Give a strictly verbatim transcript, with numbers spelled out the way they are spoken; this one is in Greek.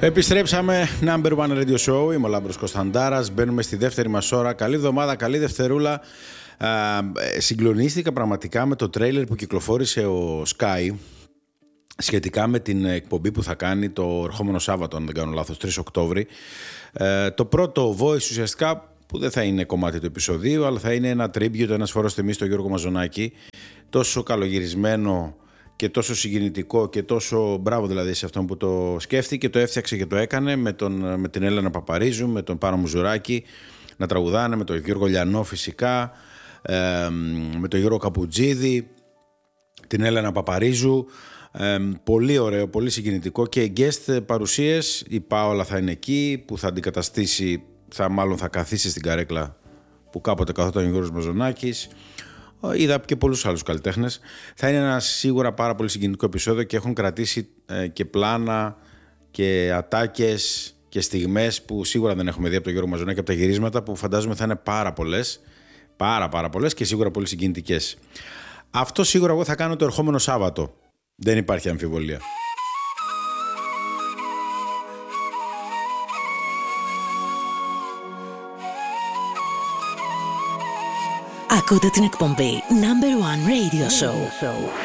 Επιστρέψαμε, Number One Radio Show, είμαι ο Λάμπρος Κωνσταντάρας, μπαίνουμε στη δεύτερη μας ώρα. Καλή εβδομάδα, καλή Δευτερούλα. Α, συγκλονίστηκα πραγματικά με το τρέιλερ που κυκλοφόρησε ο Sky σχετικά με την εκπομπή που θα κάνει το ερχόμενο Σάββατο, αν δεν κάνω λάθος, τρεις Οκτώβρη. Ε, το πρώτο voice ουσιαστικά, που δεν θα είναι κομμάτι του επεισοδίου, αλλά θα είναι ένα tribute, ένας φόρος τιμής στο Γιώργο Μαζονάκη, τόσο καλογυρισμένο και τόσο συγκινητικό και τόσο μπράβο δηλαδή σε αυτόν που το σκέφτηκε, το έφτιαξε και το έκανε με, τον, με την Έλενα Παπαρίζου, με τον Πάρο Μουζουράκη να τραγουδάνε, με τον Γιώργο Λιανό φυσικά, ε, με τον Γιώργο Καπουτζίδη, την Έλενα Παπαρίζου. Ε, πολύ ωραίο, πολύ συγκινητικό και guest παρουσίες. Η Πάολα θα είναι εκεί που θα αντικαταστήσει, θα μάλλον θα καθίσει στην καρέκλα που κάποτε καθόταν ο Γιώργος Μαζονάκης. Είδα και πολλούς άλλους καλλιτέχνες. Θα είναι ένα σίγουρα πάρα πολύ συγκινητικό επεισόδιο και έχουν κρατήσει ε, και πλάνα και ατάκες και στιγμές που σίγουρα δεν έχουμε δει από τον Γιώργο Μαζονάκη, από τα γυρίσματα που φαντάζομαι θα είναι πάρα πολλές, πάρα πάρα πολλές και σίγουρα πολύ συγκινητικές. Αυτό σίγουρα εγώ θα κάνω το ερχόμενο Σάββατο. Δεν υπάρχει αμφιβολία. Ακούτε την εκπομπή Number One Radio Show.